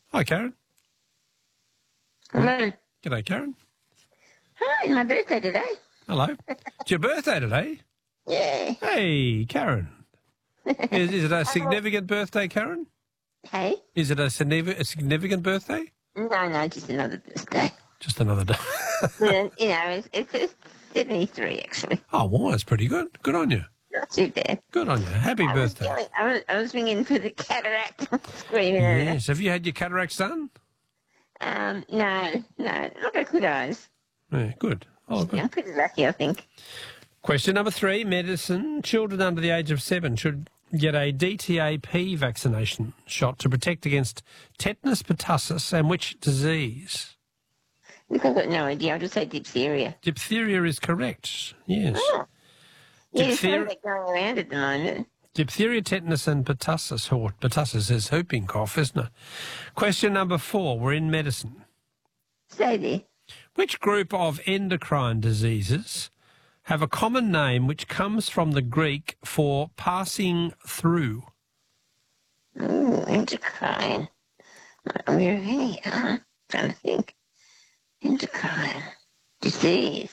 Hi, Karen. Hello. G'day, Karen. Hi, my birthday today. Hello. It's your birthday today? Yeah. Hey, Karen. Is it a significant birthday, Karen? Hey? Is it a significant birthday? No, just another birthday. Just another day. Well, it's 73, actually. Oh, wow, that's pretty good. Good on you. Not too bad. Good on you. Happy birthday. I was ringing for the cataract. Screaming at Yes. Have you had your cataracts done? No. Look at good eyes. Yeah, good. Oh, good. I'm pretty lucky, I think. Question number 3, medicine. Children under the age of 7 should get a DTaP vaccination shot to protect against tetanus, pertussis, and which disease? Look, I've got no idea. I'll just say diphtheria. Diphtheria is correct. Yes. Oh. Yeah, there's Diphtheria- something going around at the moment. Diphtheria, tetanus, and pertussis. Or pertussis is whooping cough, isn't it? Question number 4. We're in medicine. Stay there. Which group of endocrine diseases have a common name which comes from the Greek for passing through? Ooh, endocrine. Where are we? Trying to think. Endocrine. Disease.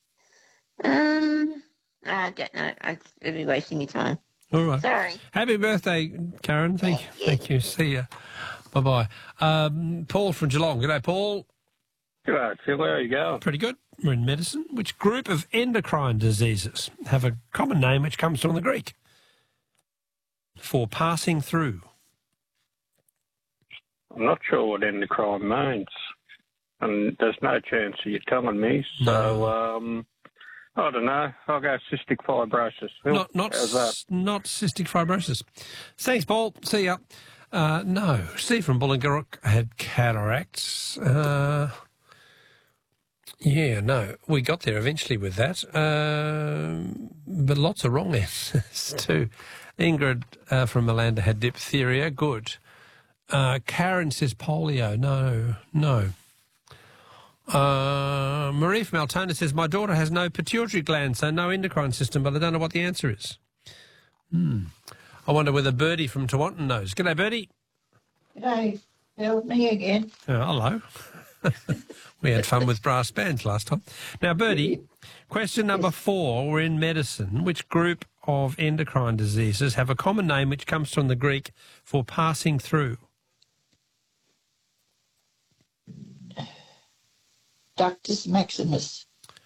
I don't know. I'd be wasting your time. All right. Sorry. Happy birthday, Karen. Thank you. See ya. Bye-bye. Paul from Geelong. G'day, Paul. G'day, Phil. How are you going? Pretty good. We're in medicine. Which group of endocrine diseases have a common name which comes from the Greek for passing through? I'm not sure what endocrine means, and there's no chance of you telling me. So, I don't know. I'll go cystic fibrosis. Phil. How's that? Not cystic fibrosis. Thanks, Paul. See ya. No. Steve from Bullingurrook had cataracts. Yeah, no. We got there eventually with that. But lots of wrong answers too. Ingrid from Malanda had diphtheria. Good. Karen says polio. No. Marie from Altona says, my daughter has no pituitary gland, so no endocrine system, but I don't know what the answer is. I wonder whether Birdie from Tawantin knows. G'day, Birdie. G'day, Phil. Me again. Hello. We had fun with brass bands last time. Now, Birdie, question number 4, we're in medicine. Which group of endocrine diseases have a common name which comes from the Greek for passing through? Ductus maximus.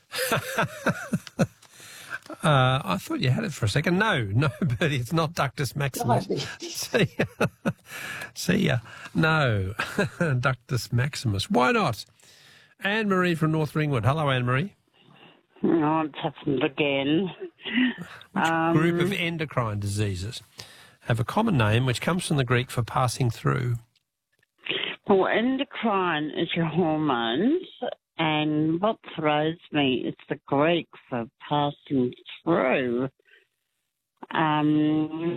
I thought you had it for a second. No, Bertie, it's not Ductus maximus. See ya. No, Ductus maximus. Why not? Anne-Marie from North Ringwood. Hello, Anne-Marie. Oh, it's happened again. Which group of endocrine diseases have a common name which comes from the Greek for passing through? Well, endocrine is your hormones, and what throws me is the Greek for passing through. I'm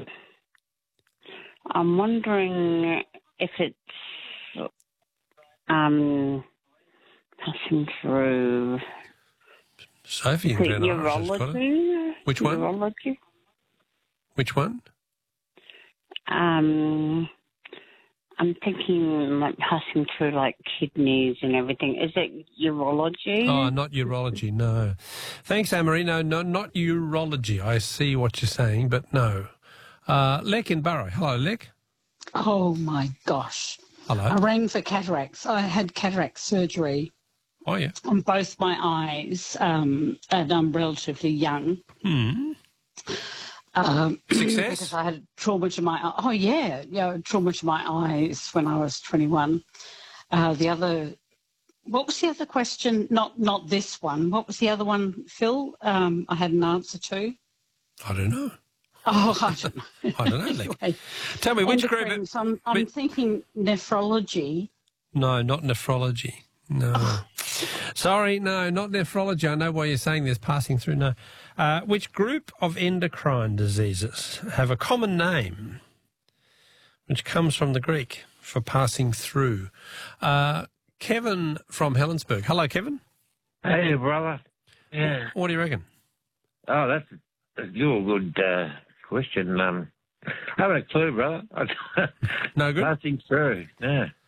wondering if it's passing through. Sophie in Glen Irish has got it. Urology. Which one? Urology. Which one? I'm thinking like passing through like kidneys and everything. Is it urology? Oh, not urology, no. Thanks, Anne-Marie. No, not urology. I see what you're saying, but no. Lek in Burrow. Hello, Lek. Oh, my gosh. Hello. I rang for cataracts. I had cataract surgery Oh, yeah. on both my eyes, and I'm relatively young. Success? Because I had trauma to my trauma to my eyes when I was 21. What was the other question? Not this one. What was the other one, Phil? I had an answer to. I don't know. Oh, I don't know. I don't know, Lek. Anyway, Tell me, which group... endocrines, I'm thinking nephrology. No, not nephrology. No. Sorry, no, not nephrology. I know why you're saying this, passing through. No. Which group of endocrine diseases have a common name which comes from the Greek for passing through? Kevin from Helensburgh. Hello, Kevin. Hey, brother. Yeah. What do you reckon? Oh, that's a good question. I haven't a clue, brother. No good? Passing through, yeah.